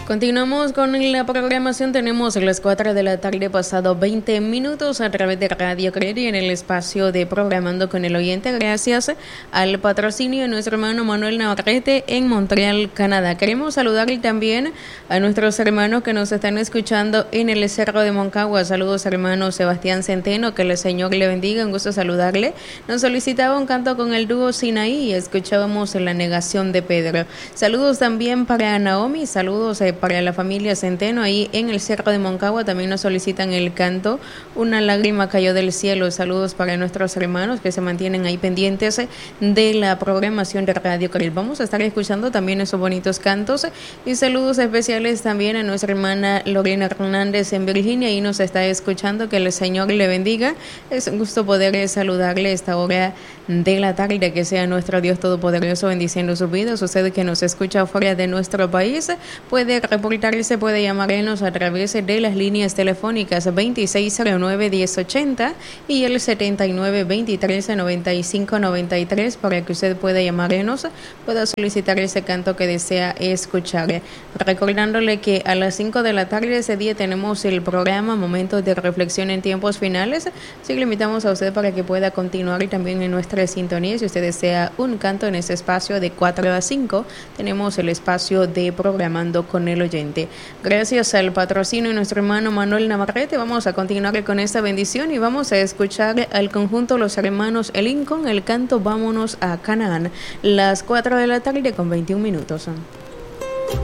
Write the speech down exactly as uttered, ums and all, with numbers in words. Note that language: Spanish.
Continuamos con la programación. Tenemos a las cuatro de la tarde pasado veinte minutos a través de Radio Credit en el espacio de Programando con el Oyente, gracias al patrocinio de nuestro hermano Manuel Navarrete en Montreal, Canadá. Queremos saludar también a nuestros hermanos que nos están escuchando en el Cerro de Moncagua. Saludos, hermano Sebastián Centeno, que el Señor le bendiga, un gusto saludarle. Nos solicitaba un canto con el dúo Sinaí y escuchábamos La Negación de Pedro. Saludos también para Naomi, saludos eh, para la familia Centeno ahí en el Cerro de Moncagua. También nos solicitan el canto Una lágrima cayó del cielo. Saludos para nuestros hermanos que se mantienen ahí pendientes de la programación de Radio Credit. Vamos a estar escuchando también esos bonitos cantos y saludos especiales también a nuestra hermana Lorena Hernández en Virginia y nos está escuchando. Que el Señor le bendiga. Es un gusto poder saludarle a esta hora de la tarde. Que sea nuestro Dios Todopoderoso bendiciendo sus vidas. Usted que nos escucha fuera de nuestro país puede reportarse, puede llamarnos a través de las líneas telefónicas veintiséis cero nueve, diez ochenta y el setenta y nueve, veintitrés, noventa y cinco, noventa y tres para que usted pueda llamarnos, pueda solicitar ese canto que desea escuchar. Recordándole que a las cinco de la tarde ese día tenemos el programa Momentos de Reflexión en Tiempos Finales. Así que le invitamos a usted para que pueda continuar y también en nuestra sintonía. Si usted desea un canto en ese espacio de cuatro a cinco, tenemos el espacio de Programando con el Oyente. Gracias al patrocinio de nuestro hermano Manuel Navarrete, vamos a continuar con esta bendición y vamos a escuchar al conjunto Los Hermanos El Lincoln, el canto Vámonos a Canaán, las cuatro de la tarde con veintiún minutos.